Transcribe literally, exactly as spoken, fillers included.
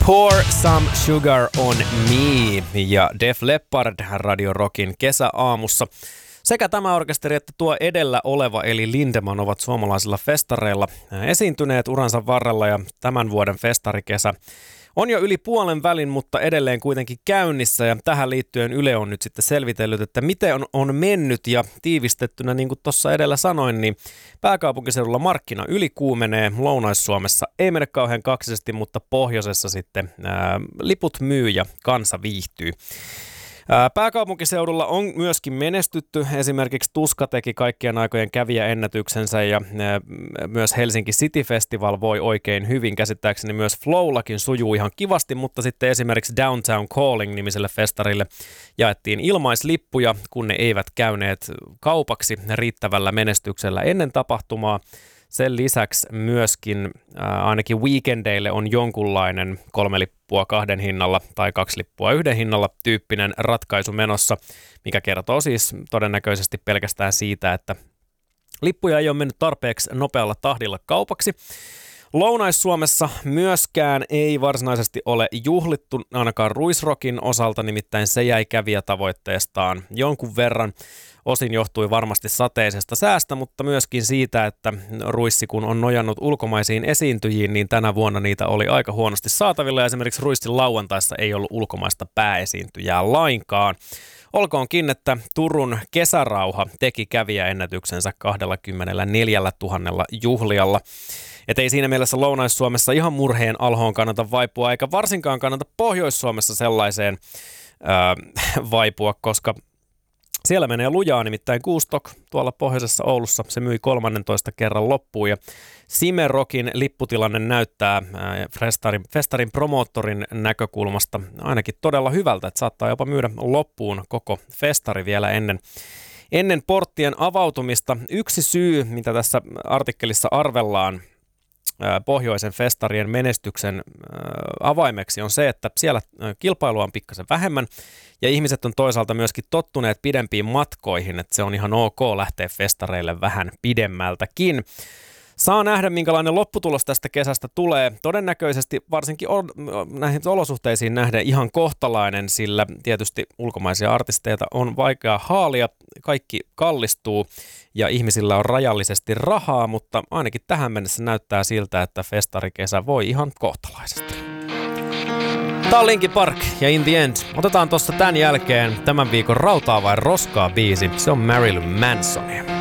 Pour Some Sugar on Me ja Def Leppard Radio Rockin kesäaamussa. Sekä tämä orkesteri että tuo edellä oleva eli Lindemann ovat suomalaisilla festareilla esiintyneet uransa varrella ja tämän vuoden festarikesä on jo yli puolen välin, mutta edelleen kuitenkin käynnissä ja tähän liittyen Yle on nyt sitten selvitellyt, että miten on, on mennyt ja tiivistettynä, niin kuin tuossa edellä sanoin, niin pääkaupunkiseudulla markkina ylikuumenee, Lounais-Suomessa ei mene kauhean kaksisesti, mutta pohjoisessa sitten ää, liput myy ja kansa viihtyy. Pääkaupunkiseudulla on myöskin menestytty. Esimerkiksi Tuska teki kaikkien aikojen kävijäennätyksensä ja myös Helsinki City Festival voi oikein hyvin. Käsittääkseni myös Flowllakin sujuu ihan kivasti, mutta sitten esimerkiksi Downtown Calling-nimiselle festarille jaettiin ilmaislippuja, kun ne eivät käyneet kaupaksi riittävällä menestyksellä ennen tapahtumaa. Sen lisäksi myöskin ää, ainakin weekendeille on jonkunlainen kolme lippua kahden hinnalla tai kaksi lippua yhden hinnalla tyyppinen ratkaisu menossa, mikä kertoo siis todennäköisesti pelkästään siitä, että lippuja ei ole mennyt tarpeeksi nopealla tahdilla kaupaksi. Lounais-Suomessa myöskään ei varsinaisesti ole juhlittu ainakaan Ruisrockin osalta, nimittäin se jäi kävijätavoitteestaan jonkun verran. Osin johtui varmasti sateisesta säästä, mutta myöskin siitä, että Ruissi kun on nojannut ulkomaisiin esiintyjiin, niin tänä vuonna niitä oli aika huonosti saatavilla. Esimerkiksi Ruissin lauantaissa ei ollut ulkomaista pääesiintyjää lainkaan. Olkoonkin, että Turun Kesärauha teki kävijäennätyksensä kaksikymmentäneljätuhatta juhlijalla. Et ei siinä mielessä Lounais-Suomessa ihan murheen alhoon kannata vaipua, eikä varsinkaan kannata Pohjois-Suomessa sellaiseen ää, vaipua, koska siellä menee lujaa, nimittäin Kustok tuolla pohjoisessa Oulussa, se myi kolmannentoista kerran loppuun ja Simerokin lipputilanne näyttää festarin, festarin promoottorin näkökulmasta ainakin todella hyvältä, että saattaa jopa myydä loppuun koko festari vielä ennen, ennen porttien avautumista. Yksi syy, mitä tässä artikkelissa arvellaan pohjoisen festarien menestyksen avaimeksi on se, että siellä kilpailua on pikkasen vähemmän ja ihmiset on toisaalta myöskin tottuneet pidempiin matkoihin, että se on ihan ok lähteä festareille vähän pidemmältäkin. Saa nähdä, minkälainen lopputulos tästä kesästä tulee. Todennäköisesti varsinkin on, näihin olosuhteisiin nähden ihan kohtalainen, sillä tietysti ulkomaisia artisteita on vaikea haalia. Kaikki kallistuu ja ihmisillä on rajallisesti rahaa, mutta ainakin tähän mennessä näyttää siltä, että festarikesä voi ihan kohtalaisesti. Tämä on Linkin Park ja In the End. Otetaan tuossa tämän jälkeen tämän viikon Rautaa vai roskaa -biisi. Se on Marilyn Mansonia.